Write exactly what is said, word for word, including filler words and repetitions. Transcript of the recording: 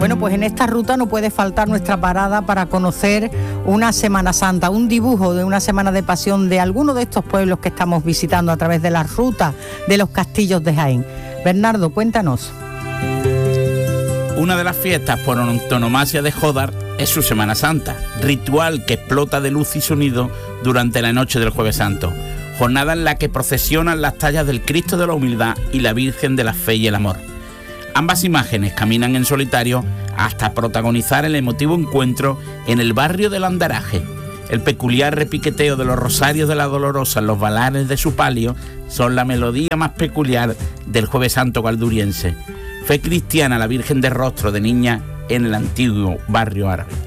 Bueno, pues en esta ruta no puede faltar nuestra parada para conocer una Semana Santa, un dibujo de una Semana de Pasión de alguno de estos pueblos que estamos visitando a través de la ruta de los castillos de Jaén. Bernardo, cuéntanos. Una de las fiestas por antonomasia de Jódar es su Semana Santa, ritual que explota de luz y sonido durante la noche del Jueves Santo, jornada en la que procesionan las tallas del Cristo de la Humildad y la Virgen de la Fe y el Amor. Ambas imágenes caminan en solitario hasta protagonizar el emotivo encuentro en el barrio del Andaraje. El peculiar repiqueteo de los rosarios de la Dolorosa en los valares de su palio son la melodía más peculiar del Jueves Santo galduriense. Fe cristiana, la Virgen de Rostro de Niña en el antiguo barrio árabe.